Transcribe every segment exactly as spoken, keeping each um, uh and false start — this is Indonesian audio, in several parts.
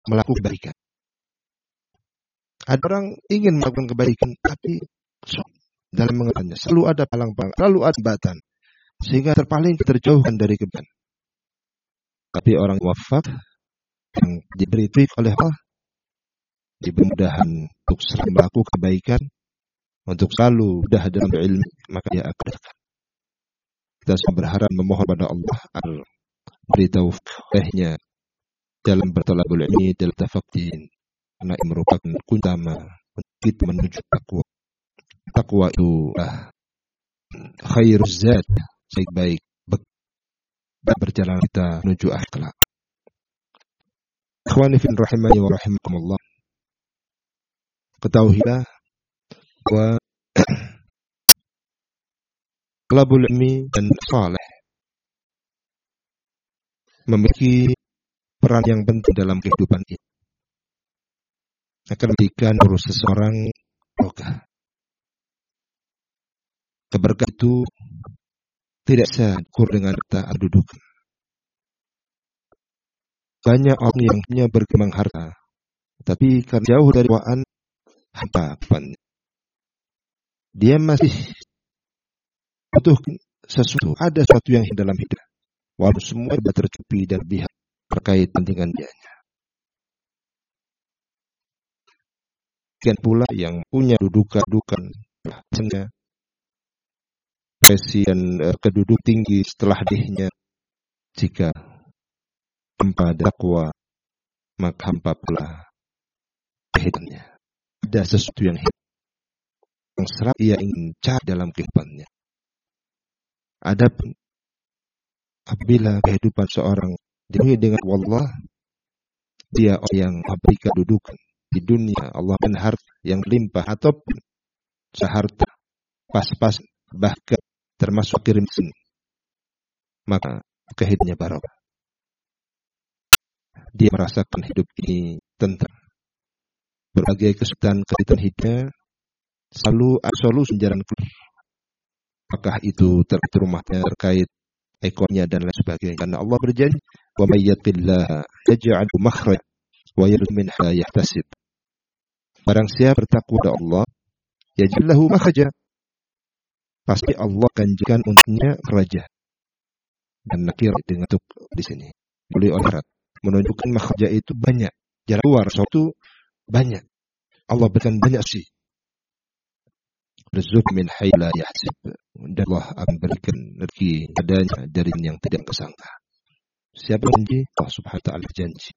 melakukan kebaikan. Ada orang ingin melakukan kebaikan, tapi dalam mengerjakannya selalu ada palang-palang, selalu ada hambatan, sehingga terpaling terjauhkan dari kebaikan. Tapi orang wafat yang diberi taufik oleh Allah, diberi mudahan untuk selalu melakukan kebaikan, untuk selalu mudah dalam ilmu, maka dia akan dekat. Kita berharap memohon pada Allah agar beri taufik olehnya dalam bertolabul ilmi, dalam tafakkur, karena ini merupakan kunci utama untuk kita menuju takwa. Takwa itu ah, khairuz zat, baik-baik berjalan kita menuju akhlak. Ikhwani fil rahimani wa rahimakumullah. Ketahuilah bahwa talabul ilmi dan saleh memiliki peran yang penting dalam kehidupan ini. Akan memberikan urus seseorang barokah. Keberkah itu tidak bisa diukur dengan harta atau duduk. Banyak orang yang punya berkembang harta, tapi karena jauh dari wa'an harta, dia masih butuh sesuatu. Ada sesuatu yang dalam hidup, walaupun semua sudah tercukupi dan pihak terkait dengan dia. Sekian pula yang punya dudukan-dudukan, misalnya presiden uh, keduduk tinggi setelah dihnya, jika hampa dakwa, maka hampa pula kehidupannya. Ada sesuatu yang hidup, yang serap ia ingin cari dalam kehidupannya. Adapun apabila kehidupan seorang dipenuhi dengan wallah, dia orang yang memberikan kedudukan di dunia, Allah dan harta yang limpah ataupun seharta pas-pas, bahkan termasuk kirim sini, maka kehidupannya barokah. Dia merasakan hidup ini tentram, berbagai kesulitan kesulitan hidupnya selalu ada solusi jalan keluar. Apakah itu terkait rumahnya, terkait ekornya dan lain sebagainya. Karena Allah berjanji, wa may yattaqillaha yaj'al makhraja wa yarzuqhu min haythu la yahtasib. Barang siapa bertakwa kepada Allah, yaj'al lahu makhraja, pasti Allah akan jadikan untuknya raja. Dan nakir dengan tuk di sini boleh orang menunjukkan makhraja itu banyak, jalan keluar suatu banyak. Allah berikan banyak sih. Rizq min haytsu la yahtasib, dan Allah akan berikan rezeki padanya dari yang tidak kesangka. Siapa janji? Allah Subhanahu wa taala janji.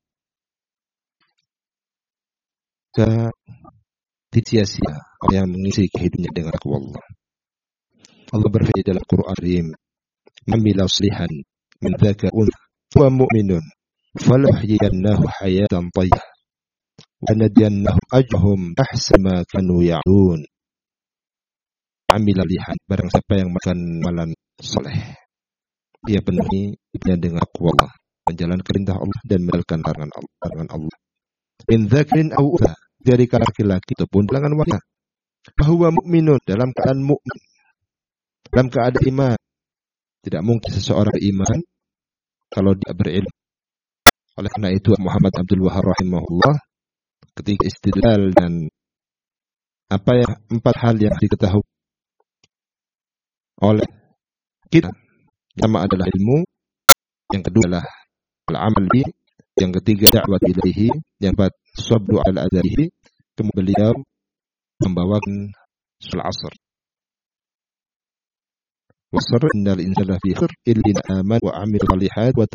Ke tidak sia-sia orang yang mengisi kehidupannya dengan takwa Allah. Allah berfirman dalam Quran, "Amila salihan min dzaka untha wa mu'minun falahyyannahu hayatan thayyibah wa nadyannahu ajrahum ahsana ma kanu ya'malun." Amila lihan, barang siapa yang makan malam soleh, dia penuhi hidupnya dengan takwa Allah, menjalankan perintah Allah dan meninggalkan larangan Allah. Min dzakrin aw untha, dari laki-laki ataupun kalangan wanita, bahwa mukminun, dalam keadaan mukmin, dalam keadaan iman. Tidak mungkin seseorang beriman kalau dia berilmu. Oleh karena itu Muhammad Abdul Wahhab rahimahullah ketika istidlal dan apa yang empat hal yang diketahui oleh kita, yang pertama adalah ilmu, yang kedua adalah al-amal bi, yang ketiga da'wat ilaihi, yang keempat sabdu ala adarihi. Kemudian beliau membawakan surah Asr. Wasar innal insana fi khusr illa amana wa amila shalihat wa